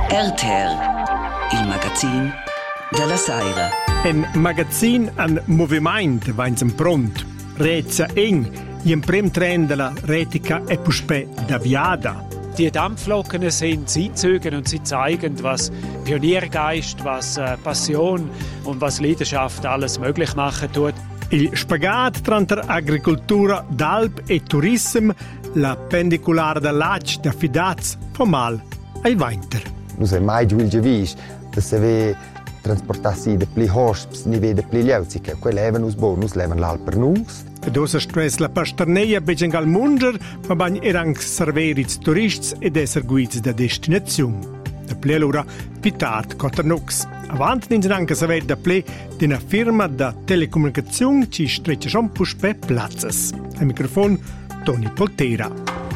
RTR, il magazin della Saira. Un magazin an moviment vains en pront. Rezza eng, in prem tren della retica e puspè da viada. Die Dampfloken sind Zeitzeugen und sie zeigen, was Pioniergeist, was Passion und was Leidenschaft alles möglich machen tut. Il spagat tra agricoltura d'Alp e turism, la pendiculare da lac da fidats fa mal ai Weinter. Nus è mai giù il giavis, da se ve transportassi de pli hosps ni ve de pli liauzica, quelle even us bonus leven l'Alp per nus. Ed osa stress la pasterneia begengal munger, ma bagn erang serveriz turists ed esser guids da destinaziun. Da ple allora pitart Coternux. Avant ninsen anche savet da ple d'una firma da telecomunicazione ci streccia schon puspè plazzas. Al microfon Toni Poltera.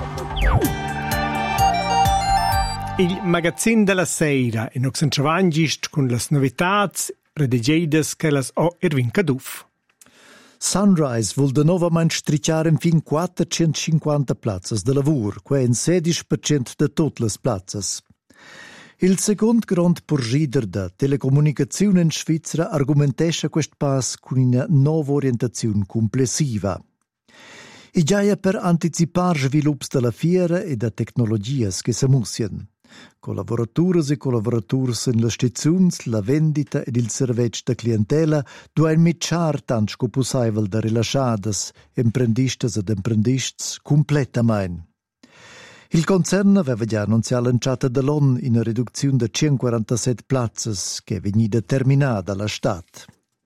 Il magazin della Seira e nox entravangist con las novitats redigidas che las ho Ervin Caduf. Sunrise vuol de novament stricciare in fin 450 plazzas de lavur, que in 16% de tutte le plazzas. Il second grond purgider da telecomunicazione in Svizzera argumentesce quest pas con una nuova orientazione complessiva. E già per anticipare sviluppi della fiera e da tecnologie che si mussien. Collaboratores e collaborators in le stazioni, la vendita ed il servizio da clientela duen mitjar tant sco possibile da rilasciadas, imprendistas ed imprendists completamente. Il concern aveva già annunciato l'entrata dell'ON in una riduzione di 147 plazzas che veniva determinata dalla Stadt.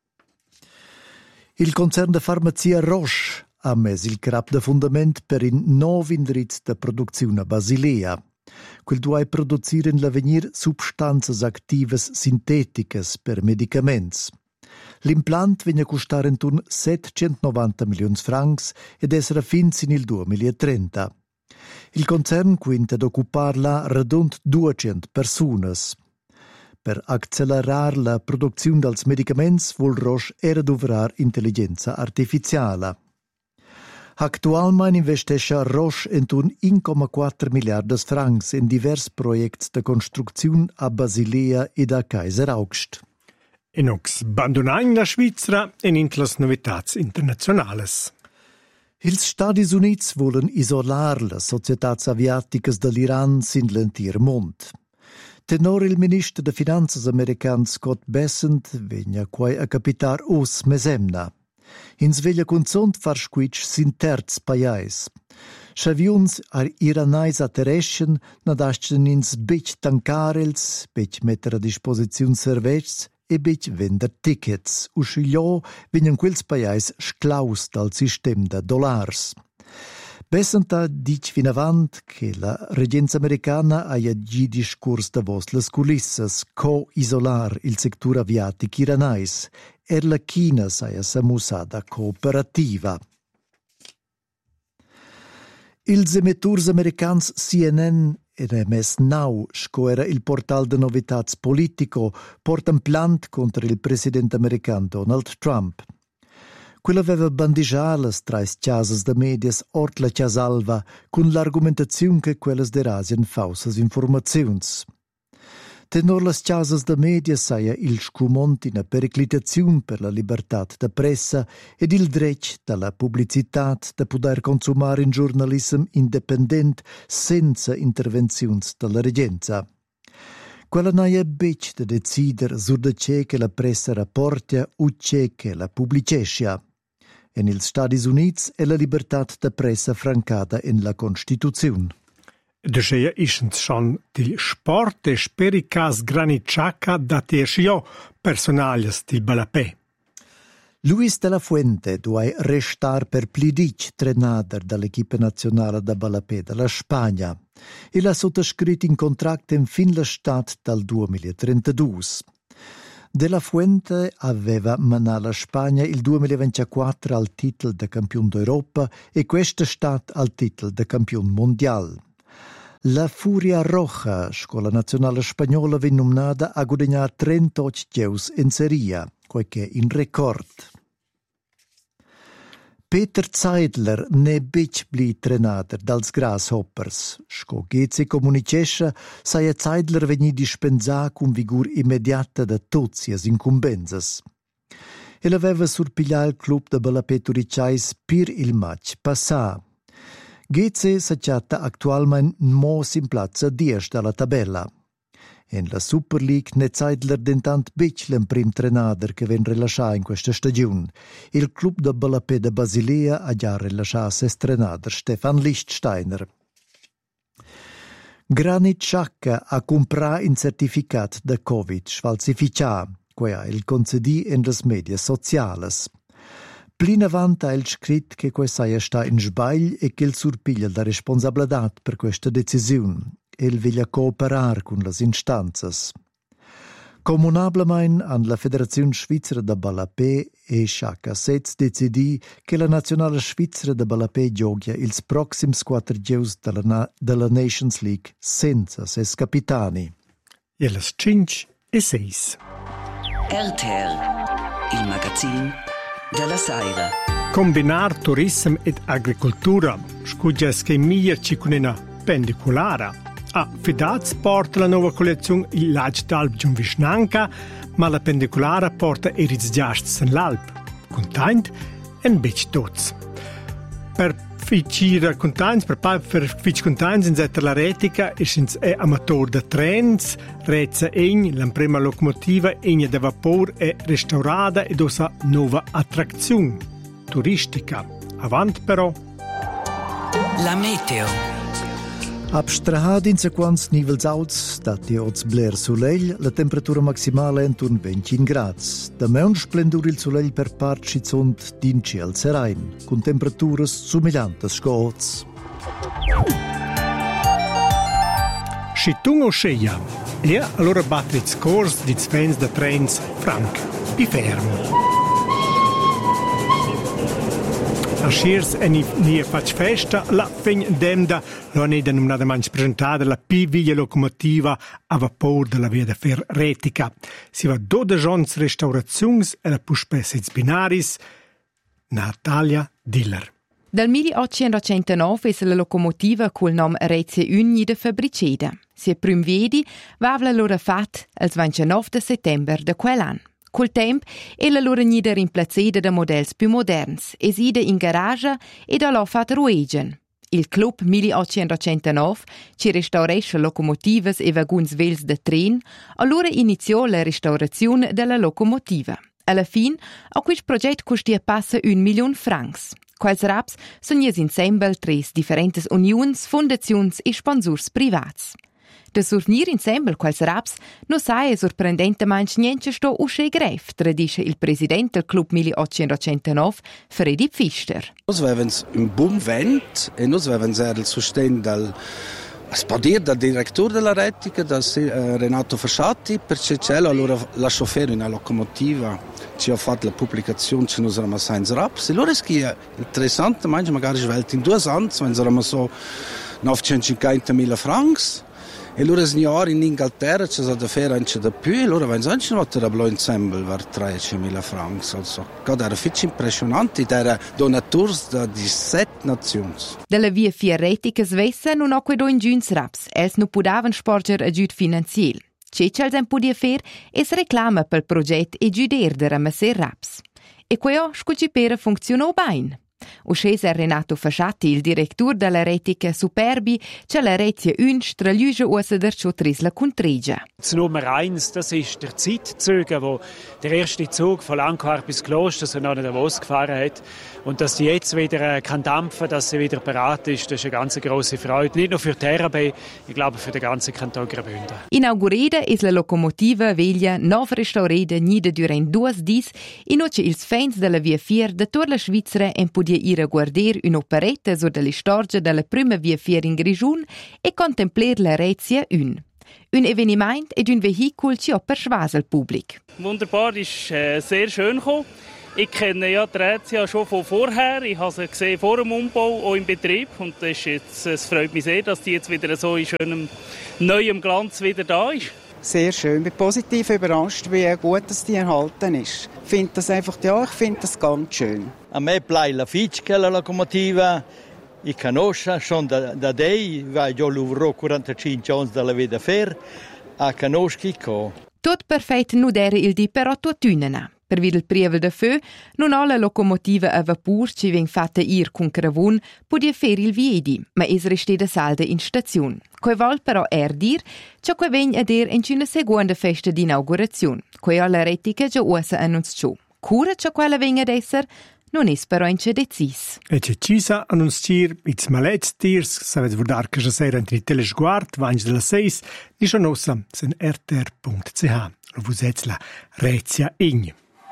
Il concern de farmacia Roche ha messo il crap de fundament per un nuovo indirizzo di produzione a Basilea. Quel duai produzir in l'avenir substanzas activas sinteticas per medicaments. L'implant vegna costar intorno 790 milioni francs ed essere fins in il 2030. Il concern quinta ad occupar là radund 200 personas. Per accelerar la produzione dels medicaments vuol Roche era dovrar intelligenza artificiale. Actualment investesce Roche intorno 1,4 miliardi francs in diversi progetti di costruzione a Basilea e a Kaiser Augst. E nox bandonain la Svizzera in intlas novitats internazionales. Ils Stati Units volen isolar le societats aviaticas dell'Iran sin l'entir mond. Tenor il ministro de Finanzas american Scott Bessent vegna quai a capitar us mesemna. In sveglia consont far squitsch sin terz paiais. Schaviuns ar iranais attereschen nadaschten ins bec tancarels, bec metter a disposiziun servets e bec vender tickets. Uscigliò vignan quels paiais sclaus dal sistem de dollars. Bessenta dic fin avant che la regenza americana aia gi discurs da vos las culissas co-isolar il sector aviatic iranais la China saia samusada cooperativa. Ils emetturs americans CNN e MS Now, sco era il portal de novitats politico, portan plant contra il presidente american Donald Trump. Quella aveva bandigià las trais chiasas de medias ort la chiasalva con l'argumentazione che quelles derasian fausas informaziuns. Tenor las chiasas de media saia il scumont in a periclitazione per la libertà da pressa ed il dretg dalla publicitat da poter consumare in giornalism independent senza intervenziuns dalla regenza. Quella naia bec da decider sur de ce che la pressa rapporta o ce che la publicescia. En ils Stati Units è la libertà da pressa francata in la Constituzione. Descheia ischens schon til sport e spericas granitschaka da tersio personalias til balapè. Luis de la Fuente duai restar per plidic trenader dall'equipe nazionale da balapè della Spagna. Il ha sottoscritto in contratto in fin l'estat dal 2032. De la Fuente aveva manà la Spagna il 2024 al titolo da campione d'Europa e quest'estat al titolo da campione mondiale. La Furia Roja, scuola nazionale spagnola, venne nominata a guadagnare 38 geus in seria, qualche in record. Peter Zeidler ne bic bli trenader dals Grasshoppers. Sco GC comunicescha, saia Zeidler vegni dispensà con vigur immediata da tutti sias incumbenzas. El aveva surpiglià il club de Balapeturicais pir il match passà. GC s'acciatta actualmein mos in plazza 10 dalla tabella. En la Super League ne Zeidler dentant bic l'emprim trenader che ven rilascià in questa stagione. Il club de Balapé de Basilea ha già rilascià ses trenader Stefan Lichtsteiner. Granit Xhaka ha comprà in certificat de Covid falsificia, quia il concedì in las medias sociales. Plin avant ha il scrit che quei saia sta in sbagl e che il surpiglia la responsabilitat per questa decisione. El viglia cooperar con las instanzas. Comunablemein an la Federazione Svizzera de Balapé e Xhaka sez decidi che la nazionale svizzera de Balapé giogia ils proxims 4 gius della Nations League senza ses capitani. E las 5 e 6. RTL, il magazin della Saira. Combinar turism ed agricoltura, scugias che mia ci con una pendiculara. Fidaz porta la nuova collezione il Lag d'Alp Giunvisnanca, ma la pendiculara porta Eriz Giasts en l'Alp. Content en bec tots. Per ficire contents, per fic contents in zeta la retica, isins è amator de trens, rezza la prima locomotiva egna de vapor è restaurata ed osa nuova attrazione turistica. Avant però la meteo. Abstrahad in sequans nivels alts, dati oz bler soleil, la temperatura maximale entun 20 grads. Da meun splendur il soleil per part schizont din ciel serain, con temperaturas sumigliantes sco oz. Schitung o sceia, e allora batterit scors di fans da trens franc, pi fermo. A Schiers e nie fac festa, la fin demda, lo ne denominadamente presentata la P-viglia locomotiva a vapor della via de fer retica. Si va 12 ans restaurazions e la puspessez binaris, Natalia Diller. Dal 1809 è la locomotiva col nome Rezia Uni de Fabriceda. Si prim vedi vavla loro fat il 29 settembre de quell'anno. Col temp è la loro nida rimplaceda da modells più moderns, esida in garage e da l'ho fat ruegen. Il club 1809 ci restauresce locomotives e vaguns vels de tren, allora iniziò la restaurazione della locomotiva. Alla fin, a questo progetto costia passa 1 milione francs. Quels raps sono insieme 3 differenti unions, fondazions e sponsors privats. Da survnir insieme quels raps non sai sorprendentemente niente sto usce gref, tradisce il presidente del club 1809, Freddy Pfister. Nos avevamo un buon vento e nos avevamo il sostegno dal spadir dal direttore della retica, da Renato Fasciatti, perché c'è allora la chauffeur in una locomotiva ci ha fatto la pubblicazione ci nos eravamo in raps e allora è interessante, magari svelti in 2 anni, wenn eravamo so 950.000 francs. E allora signori in Inghilterra ci sono da fare anche di più, e allora vanno anche a insieme per 13.000 francs. Also, era molto impressionante, era donatori da 17 nazioni. Dalla via fierretica svessa non ho quei in giuns raps, els non podavano sporgere aiut finanziel. C'è c'els podia fare es reclama pel progetto e giuder de ramasser raps. E queo scucipera funzionò bene. Uscese Renato Fasciatti, il direttore della retica Superbi, c'è la Rezia Ünsch tra l'Üge ussa der Schotrisla Contregia. Das Nummer 1, das ist der Zeitzug, wo der erste Zug von Langquart bis Kloster so nach Davos gefahren hat. Und dass die jetzt wieder kann dampfen, dass sie wieder bereit ist, das ist eine ganz grosse Freude. Nicht nur für die RB, ich glaube für den ganzen Kanton Graubünden. Inaugurada è la locomotiva veglia nov restaurada nida durant 2 dis e noce ils fans della via Fier da tutta la Svizzera en podia ir a guardare un'operetta sur della storia della prima via Fier in Grigiun e contemplar la Rezia Un. Un eveniment ed un vehicul ci ha persuaso il pubblico. Wunderbar, ist sehr schön gekommen. Ich kenne ja die Rezia schon von vorher. Ich habe sie gesehen vor dem Umbau, auch im Betrieb. Und es freut mich sehr, dass die jetzt wieder so in schönem, neuem Glanz wieder da ist. Sehr schön. Bin positiv überrascht, wie gut dass die erhalten ist. Ich finde das ganz schön. A me piace la ficca, la locomotiva. I conosco, sono da dei, io lavoro 45 anni dalla vita fer, a conosco. Tot perfect non era il di però tuotünena. Per vid il prievel da fö, non alla locomotiva a vapur ci ven fatta ir con cravun, podia fer il viedi, ma es resteda salda in stazione. Quei vol però dir, ciò che ven ad in una seconda festa di inaugurazione. Quei alla retica già usa annunziò. Cura ciò quella ven ad esser, non es però in decis. E c'è cisa annunziar, its malets tirs, savets vurdar che sera in telesguard, vange della 6, ni sonossa, sen rtr.ch. Lo vusets la Rezia Ign.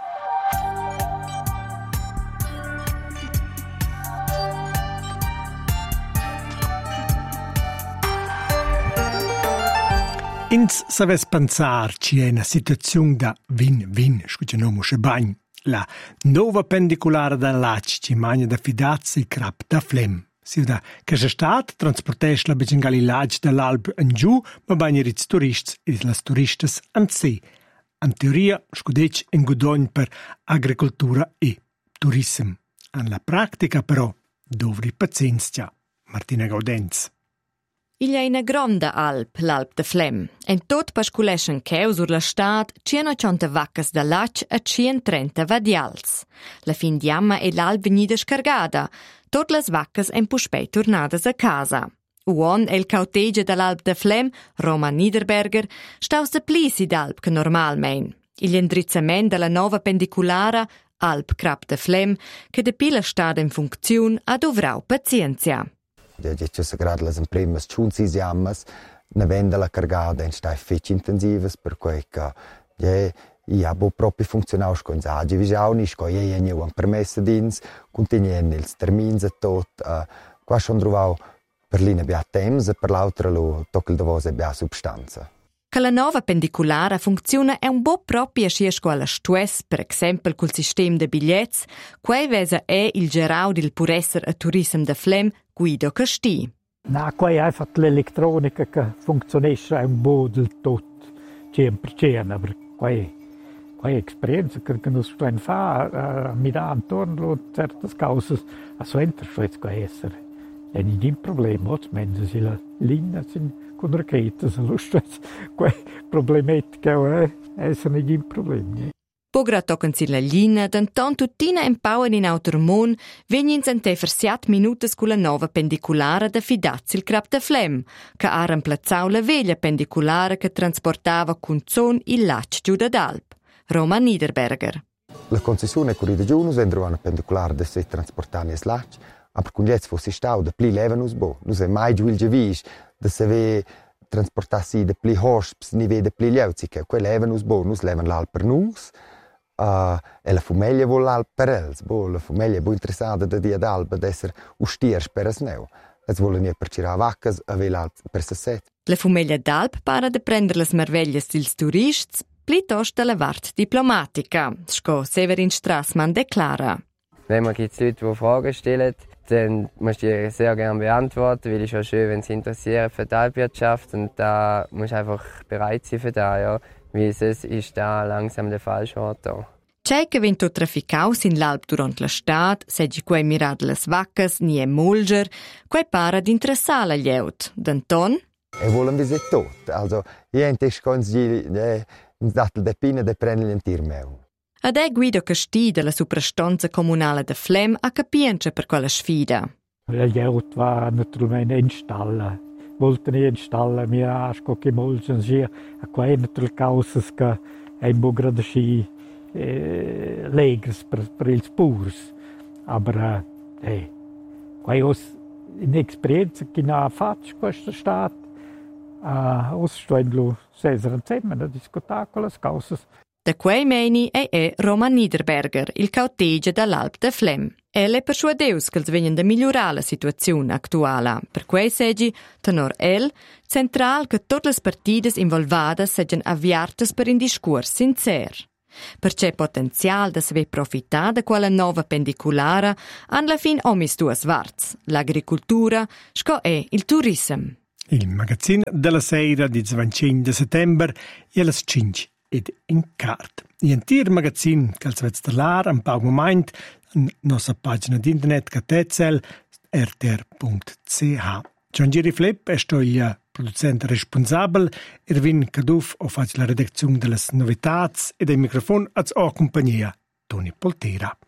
Ins saves pensar ci è una situazione da win-win, scucciamo che bagn. La nuova pendicolare da Lac ci magna da fidazzi il crap da Flem. Si da che c'è stat transportesch la becengali Lac dall'Alp in giù, ma bagna ritz turists e las turistas an sé. In teoria scudec in gudogn per agricoltura e turism. An la pratica però dovri pazienzia. Martina Gaudenz. Il y a una grande Alp, l'Alp de Flem. En tot pasculeschen cheu sur la stad 180 vaccas da lac a 130 vadials. La fin diamma e l'Alp venida scargada. Tot las vaccas en puspei tornadas a casa. Uon el cauteggia dall'Alp de Flem, Roman Niederberger, staus de plisi d'Alp che normalmein. Il indrizzament della nova pendiculara, Alp Crap de Flem, che de pila stad in funzione ha dovrau pazienzia. Ci sono gradi le prime 5 jammas, ne vende la cargata in stai feci intensivas, per cui io ho proprio funzionato con i agi visioni, con io ho un permesso dins, continuando i termini e tutto. Qua sono trovato per l'ina abbia tempo e per l'altra lo tocca il davos abbia substanza. Che la nuova pendiculara funziona è un po' proprio a scuola stuess, per esempio col sistema de biglietti, quei vesa è il gerau del puresser a turism de Flem, Guido Casti. No, qua è einfach l'elettronica che funzionesce un po' del tutto, 100%, perché qua è esperienza che non si può fare, mi dà intorno a certe cose, a suo interfaccia qua essere. È non un problema, mentre si la linea con racchette, lo stesso, quei problematiche è non un problema. Pogra tocan si la linea, d'anton tuttina empauen in autormon, venins en te versiat minutas con la nova pendiculara da fidazzi il Crap de Flem, che ha reemplazzau la veglia pendiculara che transportava con zon il lac giù da d'Alp. Roman Niederberger. La concessione corrida giù nos vendrà una pendiculara da se transportare il lac, aber kun jetzt fosse stau da pli levenus bo, nus è mai giù il gevis, da se ve transportassi da pli hosps, ni ve da pli liauzi, che quei levenus bo, nus leven l'Alp per nus, e la famiglia vuole l'Alp per els, bo, la famiglia è ben interessata da dia d'Alp ad essere ustiers per es neu. Es volen nie per cirà vaccas a ve l'Alp per se set. La famiglia d'Alp para de prender las merveglias dils turists, plitost de la vart diplomatica, sco Severin Strassmann declara. Wenn man jetzt Leute, die Fragen stellen, dann musst du die sehr gerne beantworten, weil es ist auch schön, wenn sie interessieren für die Alpwirtschaft und da musst du einfach bereit sein für das, ja. Weil es ist da langsam der falsche Ort da. C'è che vento trafficaus in l'Alp durant l'estat, seggi quei mirat les vaccas, ni è molger, quei para d'interessare agli eut. D'Anton? E volen vi tot, also niente sconsi datel de pina de prendere in tir meu. Ad è Guido Casti della suprastanza comunale de Flem a capienza per quella sfida. Gli eut va naturalmente installa. Volten installa mirasco che molgen sia a quei naturali causes che è un po' gradasci legres per ils purs. Aber quei os un'esperienza che non ha fatto questa stat os stoenlo seseren insieme a discutare con le causes. Da quei meni è Roman Niederberger, il cauteggia dall'Alp de Flem. Elle persuadeus che vengono da migliorare la situazione attuale. Per quei seggi, tenor central che tutte le partite involvate siano avviate per un discorso sincero. Per c'è potenziale da se profitare da quella nuova pendiculara, alla fin omis due svarts, l'agricoltura, sco è il turismo. Il magazin della sera di 25 settembre e alle 5 ed in cart. Il tir magazin che al svez stellar un po' moment in nostra pagina di internet catezel rtr.ch. Giangieri Flepp è il producente responsabile, Erwin Kaduf fa la redazione delle novità e del microfono a compagnia Toni Poltera.